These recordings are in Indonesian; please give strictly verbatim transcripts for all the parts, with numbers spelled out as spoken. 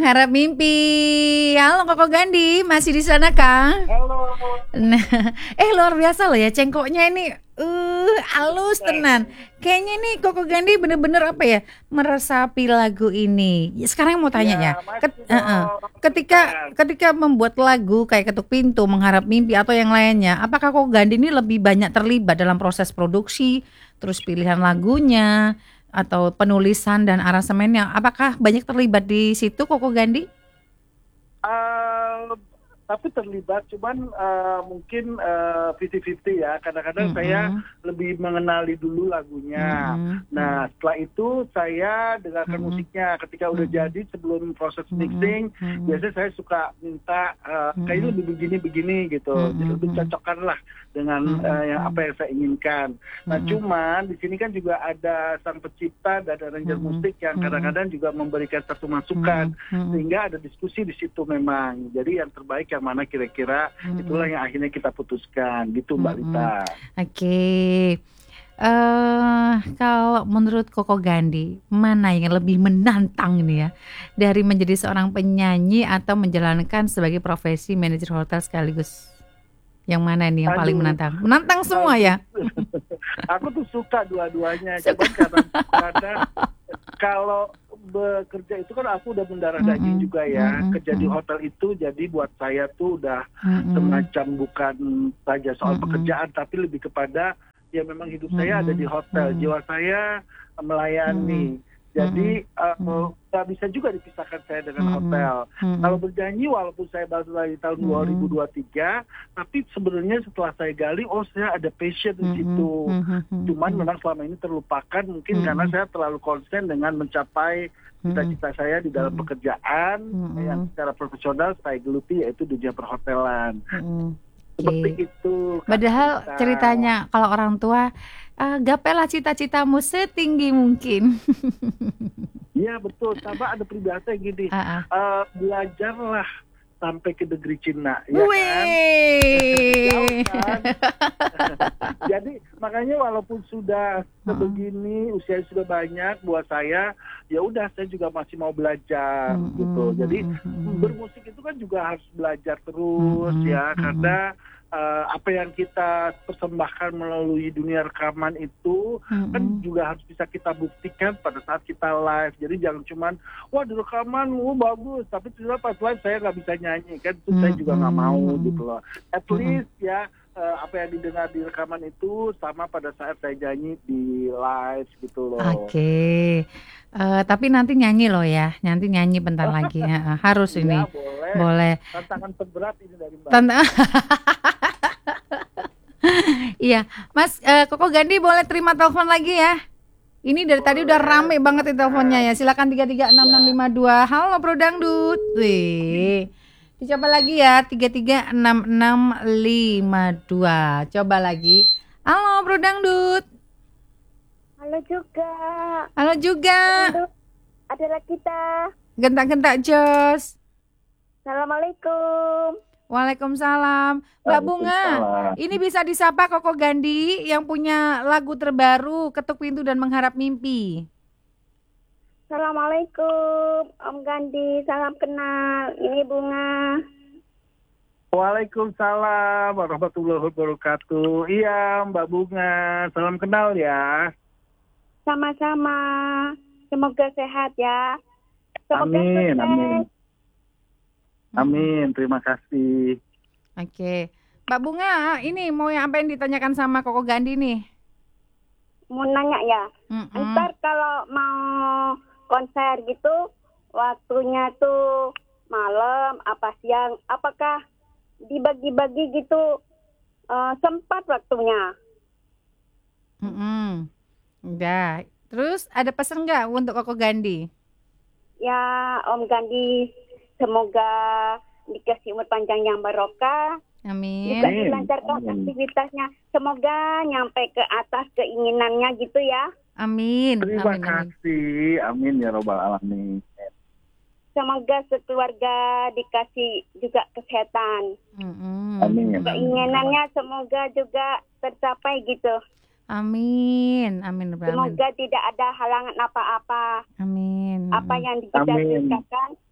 Harap mimpi. Halo Koko Gandhi, masih di sana Kang? Halo. Nah, eh luar biasa loh ya cengkoknya ini. Uh, halus tenan. Kayaknya nih Koko Gandhi bener-bener apa ya, meresapi lagu ini. Ya, sekarang mau tanya ya, Ya, ket- masih uh-uh. dong. ketika Bentar. ketika membuat lagu kayak Ketuk Pintu, Mengharap Mimpi atau yang lainnya, apakah Koko Gandhi ini lebih banyak terlibat dalam proses produksi, terus pilihan lagunya, atau penulisan dan aransemennya? Apakah banyak terlibat di situ Koko Gandhi? Eh, tapi terlibat, cuman eh, mungkin eh, lima puluh lima puluh ya. Kadang-kadang saya Mm-mm. lebih mengenali dulu lagunya. Mm-mm. Nah, setelah itu saya dengarkan Mm-mm. musiknya. Ketika udah Mm-mm. jadi, sebelum proses Mm-mm. mixing, Mm-mm. biasanya saya suka minta eh, kayaknya Mm-mm. lebih begini-begini gitu. Jadi lebih Mm-mm. cocokkan lah dengan Mm-mm. eh, yang apa yang saya inginkan. Nah, Mm-mm. cuman di sini kan juga ada sang pencipta dan arranger Mm-mm. musik yang Mm-mm. kadang-kadang juga memberikan satu masukan. Mm-mm. Sehingga ada diskusi di situ memang. Jadi yang terbaik yang mana kira-kira, Mm-mm. itulah yang akhirnya kita putuskan gitu Mbak Mm-mm. Lita. Oke. Eh, kalau menurut Koko Gandhi, mana yang lebih menantang ini ya, dari menjadi seorang penyanyi atau menjalankan sebagai profesi manajer hotel sekaligus? Yang mana nih yang paling Aduh, menantang? Menantang semua ya? aku tuh suka dua-duanya. Suka. Cuman karena, karena kalau bekerja itu kan aku udah mendarah daging Mm-mm. juga ya. Mm-mm. Kerja di hotel itu jadi buat saya tuh udah Mm-mm. semacam bukan saja soal Mm-mm. pekerjaan, tapi lebih kepada ya memang hidup saya ada di Mm-mm. hotel. Mm-mm. Jiwa saya melayani. Jadi eh, Mm-mm. nggak bisa juga dipisahkan saya dengan Mm-mm. hotel. Mm-mm. Kalau berjanji walaupun saya baru dari tahun dua ribu dua puluh tiga, tapi sebenarnya setelah saya gali, oh saya ada passion di situ. Mm-mm. Cuman memang selama ini terlupakan mungkin Mm-mm. karena saya terlalu konsen dengan mencapai cita-cita saya di dalam Mm-mm. pekerjaan Mm-mm. yang secara profesional saya geluti, yaitu dunia perhotelan. Mm-mm. Seperti Oke. itu. Kak Padahal Rita. ceritanya kalau orang tua, eh, gapailah cita-citamu setinggi mungkin. Iya betul, sama ada peribahasa gini, Ah, ah. eh, belajarlah sampai ke negeri Cina, ya kan? Jauh Wih. kan? Jadi makanya walaupun sudah sebegini, usia sudah banyak, buat saya ya udah saya juga masih mau belajar Mm-mm. gitu. Jadi Mm-mm. bermusik itu kan juga harus belajar terus Mm-mm. ya, Mm-mm. karena eh, apa yang kita persembahkan melalui dunia rekaman itu kan Mm-mm. juga harus bisa kita buktikan pada saat kita live. Jadi jangan cuman wah di rekaman oh, bagus, tapi ternyata pas live saya nggak bisa nyanyi, kan itu saya juga nggak mau Mm-mm. gitu loh. At Mm-mm. least ya eh, apa yang didengar di rekaman itu sama pada saat saya nyanyi di live gitu loh. Oke. Eh, tapi nanti nyanyi loh ya, nanti nyanyi bentar lagi. Ha, harus Ya ini, boleh. boleh. Tantangan terberat ini dari Mbak. Tante, iya, Mas eh, Koko Gandhi boleh terima telepon lagi ya. Ini dari tadi udah Boleh. rame banget nih teleponnya ya. Silakan tiga tiga enam enam lima dua. Halo Bro Dangdut. Wih. Dicoba lagi ya tiga tiga enam enam lima dua. Coba lagi. Halo Bro Dangdut. Halo juga. Halo juga. Halo, adalah kita. Gentak-gentak Jos. Assalamualaikum. Waalaikumsalam. Mbak Bunga, Waalaikumsalam. ini bisa disapa Koko Gandhi yang punya lagu terbaru Ketuk Pintu dan Mengharap Mimpi. Assalamualaikum Om Gandhi, salam kenal. Ini Bunga. Waalaikumsalam warahmatullahi wabarakatuh. Iya Mbak Bunga, salam kenal ya. Sama-sama. Semoga sehat ya. Semoga Amin, sukses. amin. Amin, terima kasih. Oke. Mbak Bunga, ini mau yang apa yang ditanyakan sama Koko Gandhi nih? Mau nanya ya. Mm-mm. Ntar kalau mau konser gitu, waktunya tuh malam apa siang, apakah dibagi-bagi gitu eh, sempat waktunya? Mm-mm. Udah. Terus ada pesan nggak untuk Koko Gandhi? Ya Om Gandhi, semoga dikasih umur panjang yang barokah, Amin. juga Amin. dilancarkan Amin. aktivitasnya. Semoga nyampe ke atas keinginannya gitu ya. Amin. Terima Amin. Amin. kasih. Amin ya robbal alamin. Semoga sekeluarga dikasih juga kesehatan. Mm-mm. Amin. Keinginannya semoga juga tercapai gitu. Amin. Amin. Amin. Semoga tidak ada halangan apa-apa. Amin. Apa yang Amin. dicita-citakan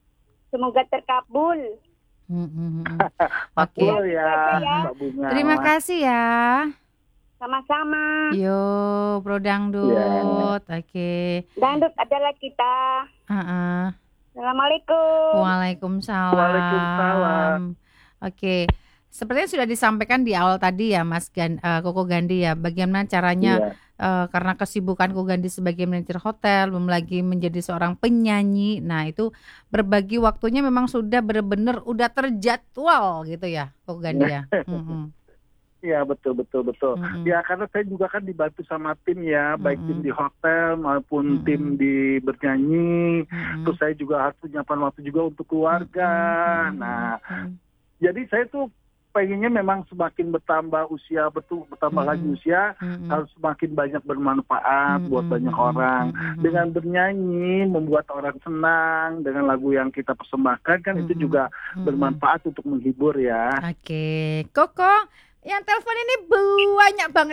Semoga terkabul. Mm-mm. Oke. Makbul ya, Ya. Mbak Bunga. Terima kasih ya. Sama-sama. Yo, Bro Dangdut. Oke. Dangdut adalah kita. Heeh. Assalamualaikum. Waalaikumsalam. Waalaikumsalam. Oke. Sepertinya sudah disampaikan di awal tadi ya, Mas Gan, eh, Koko Gandhi ya, bagaimana caranya Iya. eh, karena kesibukan Koko Gandhi sebagai manajer hotel, belum lagi menjadi seorang penyanyi. Nah, itu berbagi waktunya memang sudah benar-benar udah terjadwal gitu ya, Koko Gandhi ya. Mm-mm. Iya, betul betul betul. Mm-mm. Ya karena saya juga kan dibantu sama tim ya, baik tim Mm-mm. di hotel maupun Mm-mm. tim di bernyanyi. Mm-mm. Terus saya juga harus menyiapkan waktu juga untuk keluarga. Mm-mm. Nah, Mm-mm. jadi saya tuh pengennya memang semakin bertambah usia, betul bertambah Mm-mm. lagi usia, Mm-mm. harus semakin banyak bermanfaat buat Mm-mm. banyak Mm-mm. orang. Mm-mm. Dengan bernyanyi membuat orang senang dengan lagu yang kita persembahkan kan itu Mm-mm. juga Mm-mm. bermanfaat untuk menghibur ya. Oke, Koko, yang telepon ini banyak banget.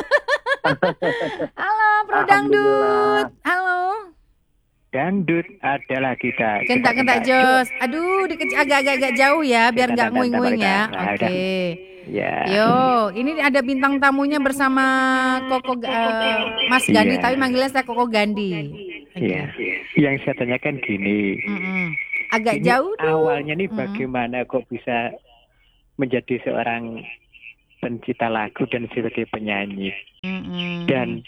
Halo, Bro Dangdut. Halo. Dangdut adalah kita. Kentak-kentak Jos. Aduh, dikecil agak-agak jauh ya, biar nggak Kentak-kentak nguing-nguing ya. mereka. Nah, Oke. Ya. Yo, ini ada bintang tamunya bersama Koko eh, Mas Gandhi, Iya. tapi manggilnya saya Koko Gandhi. Oke. Iya. Yang saya tanyakan gini. Mm-mm. Agak Ini jauh tuh. awalnya nih Mm. bagaimana kok bisa menjadi seorang pencipta lagu dan sebagai penyanyi. Mm-mm. Dan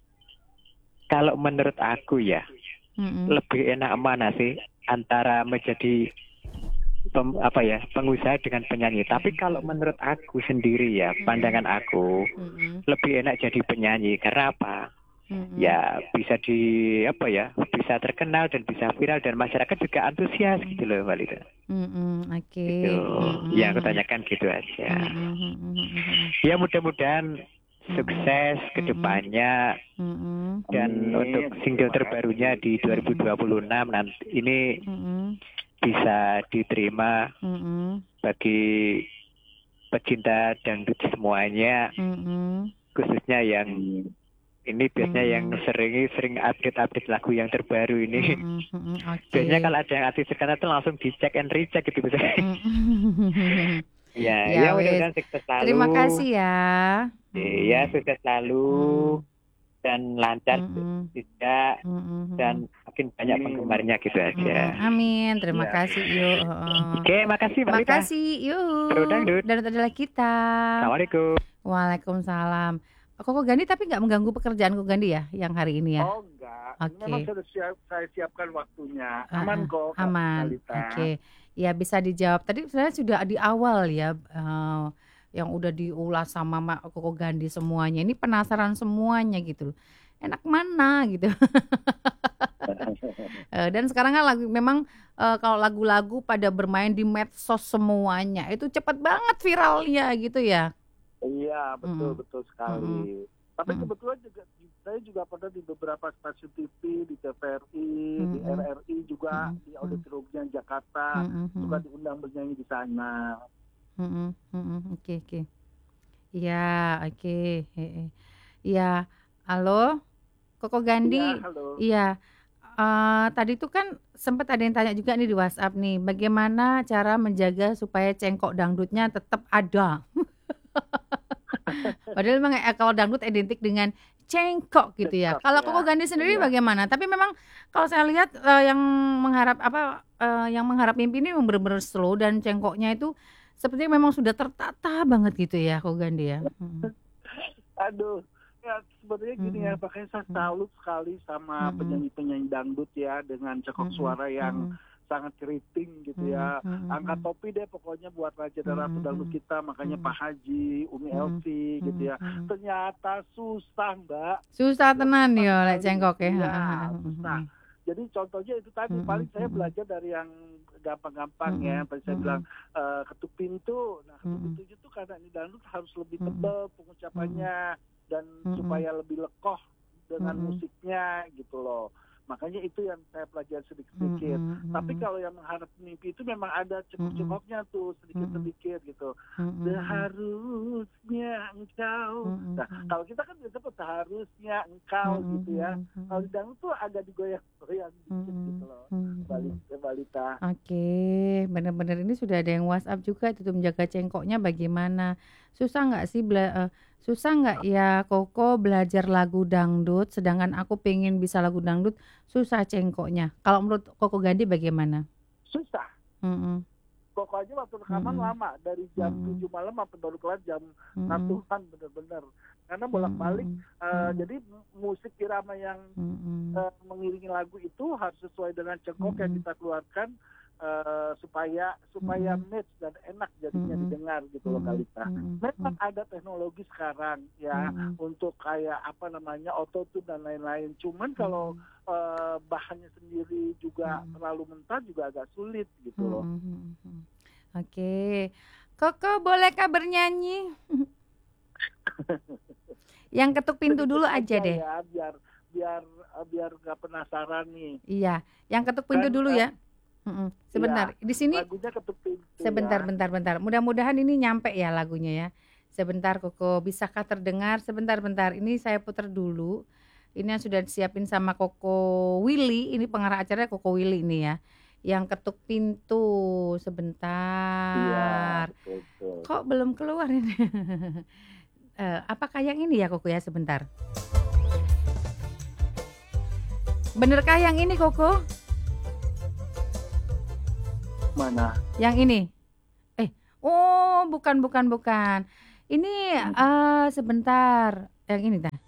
kalau menurut aku ya, Mm-mm. lebih enak mana sih antara menjadi pem, apa ya pengusaha dengan penyanyi. Tapi kalau menurut aku sendiri ya, pandangan aku Mm-mm. lebih enak jadi penyanyi. Karena apa? Mm-mm. Ya bisa di apa ya, bisa terkenal dan bisa viral dan masyarakat juga antusias gitu loh, Mbak Lida. Mm-mm. Oke. Gitu. Mm-mm. Ya aku tanyakan gitu aja. Mm-mm. Mm-mm. Ya mudah-mudahan sukses ke depannya Mm-mm. dan Amin. untuk single terbarunya di dua ribu dua puluh enam nanti ini Mm-mm. bisa diterima Mm-mm. bagi pecinta dangdut semuanya, Mm-mm. khususnya yang ini biasanya Mm-mm. yang sering sering update-update lagu yang terbaru ini. Mm-mm. Mm-mm. Oke. Biasanya kalau ada yang artis terkenal itu langsung dicek and recheck gitu biasanya. Mm-mm. Ya, Ya, ya wes. mudah-mudahan sukses selalu. Terima kasih ya. Ya, sukses selalu dan lancar Mm-mm. tidak Mm-mm. dan makin banyak penggemarnya gitu aja. Mm-mm. Amin. Terima Ya. kasih. Yuk. Heeh. Oke, makasih Mbak Lita. Makasih. Yuk. Bro Dangdut. Dan adalah kita. Assalamualaikum. Waalaikumsalam. Koko Gandhi tapi nggak mengganggu pekerjaan Koko Gandhi ya yang hari ini ya? Oh enggak, ini Oke. memang sudah siap, saya siapkan waktunya. Ah, Aman ah, kok, Kak aman. Kalita. Oke. Ya bisa dijawab. Tadi sebenarnya sudah di awal ya eh, yang udah diulas sama Mak Koko Gandhi semuanya. Ini penasaran semuanya gitu. Enak mana gitu. Eh, Dan sekarang kan lagu memang eh, kalau lagu-lagu pada bermain di medsos semuanya itu cepat banget viralnya gitu ya. Iya, betul Mm. betul sekali. Tapi Mm. kebetulan juga saya juga pernah di beberapa stasiun T V, di T V R I, di Mm-mm. R R I juga, Mm-mm. di auditoriumnya Jakarta, Mm-mm. juga diundang bernyanyi di sana. Mm-mm. Mm-mm. Oke oke. Iya oke. Heeh. Iya. Halo, Koko Gandhi. Iya, halo. Iya. Eh, tadi tuh kan sempat ada yang tanya juga nih di WhatsApp nih, bagaimana cara menjaga supaya cengkok dangdutnya tetap ada? Padahal memang eh, kalau dangdut identik dengan cengkok gitu ya. Cengkok, Kalau ya. Koko Gandhi sendiri Iya. bagaimana? Tapi memang kalau saya lihat eh, yang mengharap apa eh, yang mengharap mimpi ini memang benar-benar slow dan cengkoknya itu sepertinya memang sudah tertata banget gitu ya Koko Gandhi ya. Mm. Aduh, ya sebenarnya gini ya, Mm-mm. makanya saya Mm. salut sekali sama Mm-mm. penyanyi-penyanyi dangdut ya, dengan cekok Mm-mm. suara yang Mm-mm. sangat keriting gitu Mm-mm. ya. Mm-mm. Angkat topi deh pokoknya buat Raja dan Ratu Mm-mm. Dangdut kita, makanya Mm-mm. Pak Haji, Umi Mm-mm. Elvi gitu ya. Mm-mm. Ternyata susah, Mbak. Susah tenan Susah ya lek sekali. cengkok ya. Iya, Mm-mm. susah. Jadi contohnya itu tadi, Mm-mm. paling saya Mm-mm. belajar dari yang gampang-gampang ya. Mm-mm. Tadi saya Mm-mm. bilang eh, ketuk pintu. Nah, ketuk Mm-mm. pintu itu karena ini dangdut harus lebih Mm-mm. tebal pengucapannya dan Mm-mm. supaya lebih lekoh dengan Mm-mm. musiknya gitu loh. Makanya itu yang saya pelajari sedikit-sedikit. Mm-mm. Tapi kalau yang mengharap mimpi itu memang ada cengkok-cengkoknya tuh sedikit-sedikit gitu. Mm-mm. Seharusnya engkau. Mm-mm. Nah, kalau kita kan biasa seharusnya engkau Mm-mm. gitu ya. Kalau di dangdut tuh agak digoyang-goyang dikit gitu loh. Mm-mm. Balita, balita. Oke, benar-benar ini sudah ada yang WhatsApp juga itu menjaga cengkoknya bagaimana. Susah nggak sih bela- eh, susah nggak ya Koko belajar lagu dangdut sedangkan aku pengen bisa lagu dangdut susah cengkoknya. Kalau menurut Koko Gandhi bagaimana? Susah. Mm-mm. Koko aja waktu rekaman Mm-mm. lama dari jam Mm-mm. tujuh malam sampai baru kelar jam Mm-mm. satuan bener-bener. Karena bolak-balik Mm-mm. eh, Mm-mm. jadi musik irama yang Mm-mm. eh, mengiringi lagu itu harus sesuai dengan cengkok yang Mm-mm. kita keluarkan eh, supaya supaya Mm-mm. match dan enak jadinya Mm-mm. didengar gitu loh Mm-mm. Kalita. Mm-mm. Memang ada teknologi sekarang ya Mm-mm. untuk kayak apa namanya autotune dan lain-lain. Cuman kalau eh, bahannya sendiri juga Mm-mm. terlalu mentah juga agak sulit gitu loh. Mm-mm. Oke, Koko bolehkah bernyanyi? Yang ketuk pintu dulu aja Sedikit deh. ya, biar biar biar nggak penasaran nih. Iya, yang ketuk pintu Kan, dulu eh, ya. Mm-mm. Sebentar, di sini Lagunya ketuk pintu sebentar, ya. bentar, bentar. Mudah-mudahan ini nyampe ya lagunya ya. Sebentar, Koko, bisakah terdengar? Sebentar, bentar. Ini saya putar dulu. Ini yang sudah disiapin sama Koko Willy. Ini pengarah acaranya Koko Willy ini ya. Yang ketuk pintu. Iya, Sebentar. betul, betul. Kok belum keluar ini? Eh, apakah yang ini ya Koko ya? Sebentar. Benerkah yang ini Koko? Mana? Yang ini? Eh, oh bukan bukan bukan. Ini eh sebentar. Yang ini dah.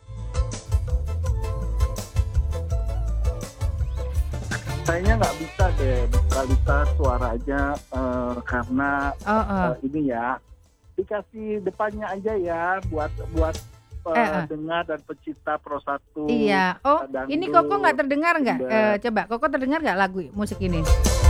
Kayaknya nggak bisa deh Kalita suaranya eh, karena Oh, oh. eh, ini ya dikasih depannya aja ya buat buat eh, Eh, eh. dengar dan pecinta Pro satu. Iya. Oh, dangdut, ini Koko nggak terdengar nggak? band. Eh, coba Koko terdengar nggak lagu musik ini?